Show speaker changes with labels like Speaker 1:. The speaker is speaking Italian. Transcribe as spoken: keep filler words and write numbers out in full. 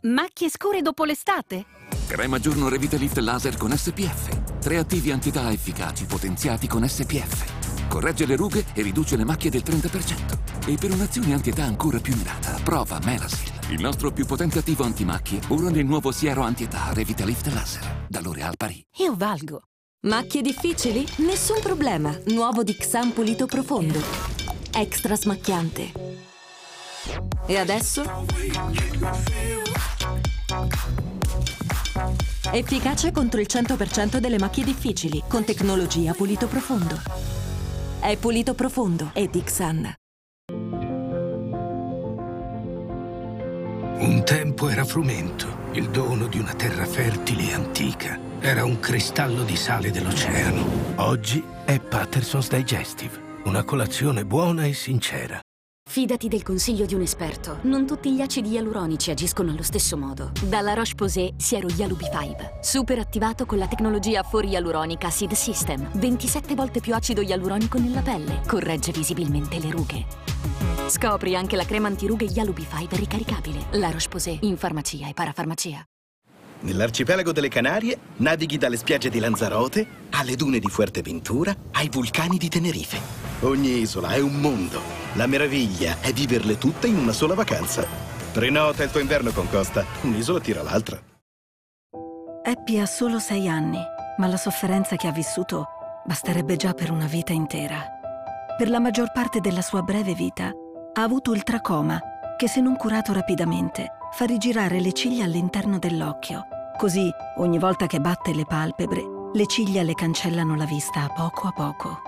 Speaker 1: Macchie scure dopo l'estate?
Speaker 2: Crema giorno Revitalift Laser con S P F. Tre attivi antietà efficaci potenziati con S P F. Corregge le rughe e riduce le macchie del trenta per cento. E per un'azione antietà ancora più mirata, prova Melasil, il nostro più potente attivo antimacchie, ora nel nuovo siero antietà Revitalift Laser, da L'Oréal Paris.
Speaker 1: Io valgo.
Speaker 3: Macchie difficili? Nessun problema. Nuovo Dixan Pulito Profondo. Extra smacchiante. E adesso? Efficace contro il cento per cento delle macchie difficili, con tecnologia Pulito Profondo. È Pulito Profondo e Dixan.
Speaker 4: Un tempo era frumento, il dono di una terra fertile e antica. Era un cristallo di sale dell'oceano. Oggi è Patterson's Digestive, una colazione buona e sincera.
Speaker 5: Fidati del consiglio di un esperto. Non tutti gli acidi ialuronici agiscono allo stesso modo. Dalla Roche-Posay Siero Yalu B cinque. Super attivato con la tecnologia For Hyaluronic Acid System. ventisette volte più acido ialuronico nella pelle. Corregge visibilmente le rughe. Scopri anche la crema antirughe Yalu B cinque ricaricabile. La Roche-Posay in farmacia e parafarmacia.
Speaker 6: Nell'arcipelago delle Canarie navighi dalle spiagge di Lanzarote alle dune di Fuerteventura ai vulcani di Tenerife. Ogni isola è un mondo. La meraviglia è viverle tutte in una sola vacanza. Prenota il tuo inverno con Costa. Un'isola tira l'altra.
Speaker 7: Happy ha solo sei anni, ma la sofferenza che ha vissuto basterebbe già per una vita intera. Per la maggior parte della sua breve vita ha avuto il tracoma, che se non curato rapidamente fa rigirare le ciglia all'interno dell'occhio. Così, ogni volta che batte le palpebre, le ciglia le cancellano la vista a poco a poco.